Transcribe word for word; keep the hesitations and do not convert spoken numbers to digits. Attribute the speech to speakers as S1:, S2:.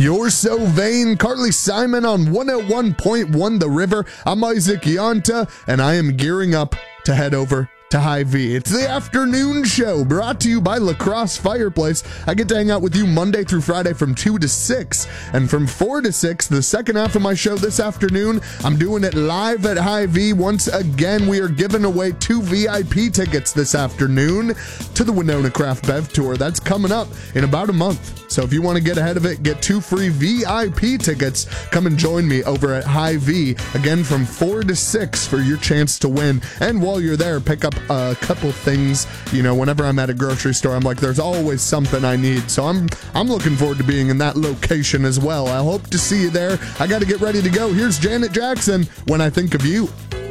S1: You're so vain. Carly Simon on one oh one point one The River. I'm Isaac Yanta, and I am gearing up to head over to Hy-Vee. It's the afternoon show brought to you by La Crosse Fireplace. I get to hang out with you Monday through Friday from two to six, and from four to six, the second half of my show this afternoon, I'm doing it live at Hy-Vee. Once again, we are giving away two V I P tickets this afternoon to the Winona Craft Bev Tour. That's coming up in about a month. So if you want to get ahead of it, get two free V I P tickets. Come and join me over at Hy-Vee, again from four to six for your chance to win. And while you're there, pick up a couple things. You know, whenever I'm at a grocery store, I'm like, there's always something I need. So I'm I'm looking forward to being in that location as well. I hope to see you there. I got to get ready to go. Here's Janet Jackson, When I Think of You.